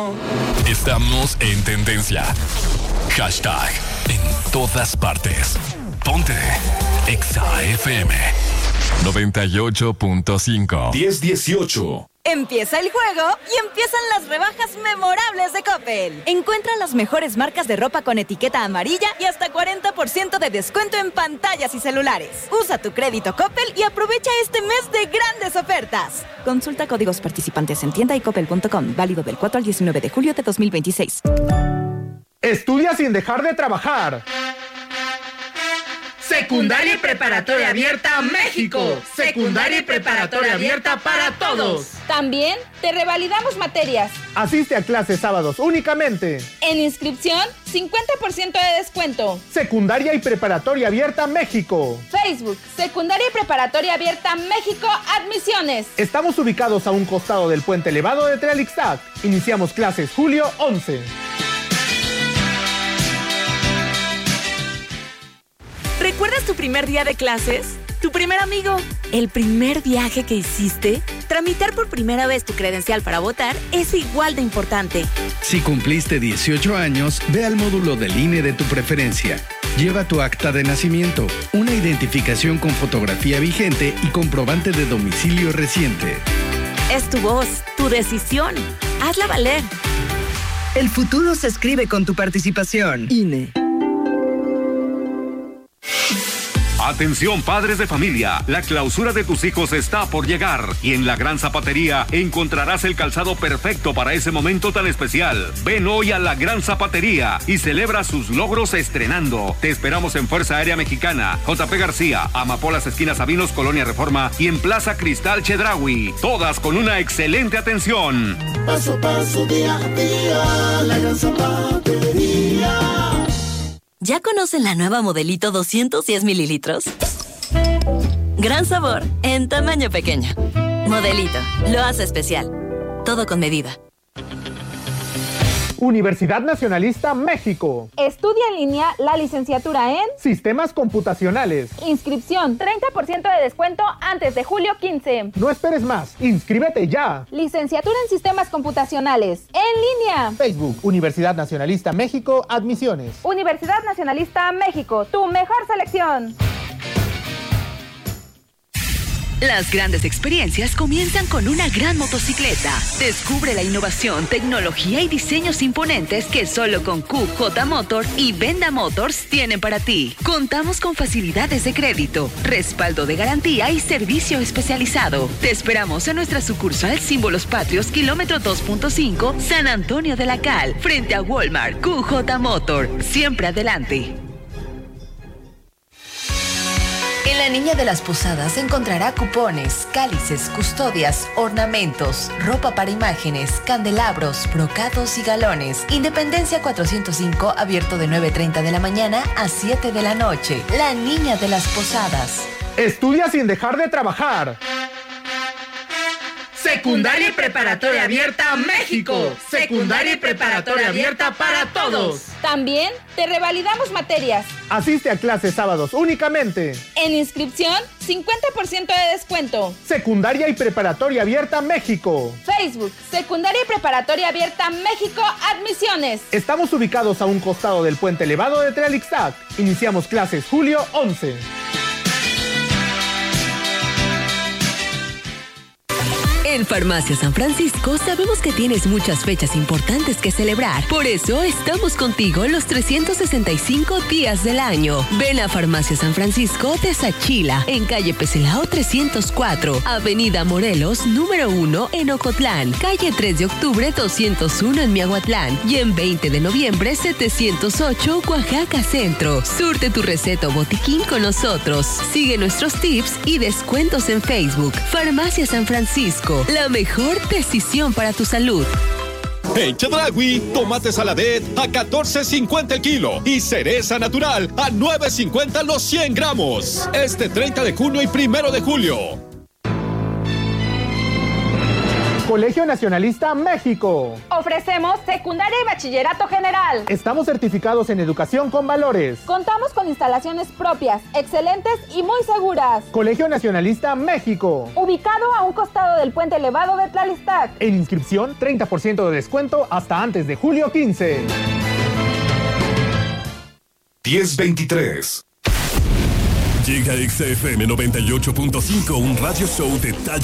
Estamos en tendencia. Hashtag en todas partes. Ponte Exa FM 98.5 1018. Empieza el juego y empiezan las rebajas memorables de Coppel. Encuentra las mejores marcas de ropa con etiqueta amarilla y hasta 40% de descuento en pantallas y celulares. Usa tu crédito Coppel y aprovecha este mes de grandes ofertas. Consulta códigos participantes en tienda y coppel.com. Válido del 4 al 19 de julio de 2026. Estudia sin dejar de trabajar. Secundaria y preparatoria abierta México. Secundaria y preparatoria abierta para todos. También te revalidamos materias. Asiste a clases sábados únicamente. En inscripción, 50% de descuento. Secundaria y preparatoria abierta México. Facebook, Secundaria y preparatoria abierta México, admisiones. Estamos ubicados a un costado del puente elevado de Tlalixtac. Iniciamos clases julio 11. ¿Recuerdas tu primer día de clases? ¿Tu primer amigo? ¿El primer viaje que hiciste? Tramitar por primera vez tu credencial para votar es igual de importante. Si cumpliste 18 años, ve al módulo del INE de tu preferencia. Lleva tu acta de nacimiento, una identificación con fotografía vigente y comprobante de domicilio reciente. Es tu voz, tu decisión. Hazla valer. El futuro se escribe con tu participación. INE. Atención padres de familia, la clausura de tus hijos está por llegar y en la Gran Zapatería encontrarás el calzado perfecto para ese momento tan especial. Ven hoy a la Gran Zapatería y celebra sus logros estrenando. Te esperamos en Fuerza Aérea Mexicana, JP García, Amapolas esquina Sabinos, Colonia Reforma y en Plaza Cristal Chedraui, todas con una excelente atención. Paso a paso, día a día, la Gran Zapatería. ¿Ya conocen la nueva Modelito 210 mililitros? Gran sabor, en tamaño pequeño. Modelito, lo hace especial. Todo con medida. Universidad Nacionalista México. Estudia en línea la licenciatura en Sistemas Computacionales. Inscripción, 30% de descuento antes de julio 15. No esperes más, inscríbete ya. Licenciatura en Sistemas Computacionales, en línea. Facebook, Universidad Nacionalista México, admisiones. Universidad Nacionalista México, tu mejor selección. Las grandes experiencias comienzan con una gran motocicleta. Descubre la innovación, tecnología y diseños imponentes que solo con QJ Motor y Venda Motors tienen para ti. Contamos con facilidades de crédito, respaldo de garantía y servicio especializado. Te esperamos en nuestra sucursal Símbolos Patrios, kilómetro 2.5, San Antonio de la Cal, frente a Walmart. QJ Motor, siempre adelante. En la Niña de las Posadas encontrará cupones, cálices, custodias, ornamentos, ropa para imágenes, candelabros, brocados y galones. Independencia 405, abierto de 9:30 de la mañana a 7 de la noche. La Niña de las Posadas. Estudia sin dejar de trabajar. Secundaria y preparatoria abierta México. Secundaria y preparatoria abierta para todos. También te revalidamos materias. Asiste a clases sábados únicamente. En inscripción, 50% de descuento. Secundaria y preparatoria abierta México. Facebook, Secundaria y preparatoria abierta México, admisiones. Estamos ubicados a un costado del puente elevado de Tlalixtac. Iniciamos clases julio 11. En Farmacia San Francisco sabemos que tienes muchas fechas importantes que celebrar. Por eso estamos contigo los 365 días del año. Ven a Farmacia San Francisco de Sachila, en calle Pecelao 304, Avenida Morelos, número 1 en Ocotlán, calle 3 de octubre 201 en Miahuatlán y en 20 de noviembre 708, Oaxaca Centro. Surte tu receta o botiquín con nosotros. Sigue nuestros tips y descuentos en Facebook. Farmacia San Francisco. La mejor decisión para tu salud. En Chedraui, tomate saladet a $14.50 el kilo y cereza natural a $9.50 los 100 gramos. Este 30 de junio y 1 de julio. Colegio Nacionalista México. Ofrecemos secundaria y bachillerato general. Estamos certificados en educación con valores. Contamos con instalaciones propias, excelentes y muy seguras. Colegio Nacionalista México. Ubicado a un costado del puente elevado de Tlalistac. En inscripción, 30% de descuento hasta antes de julio 15. 10:23. Llega XFM 98.5, un radio show de talla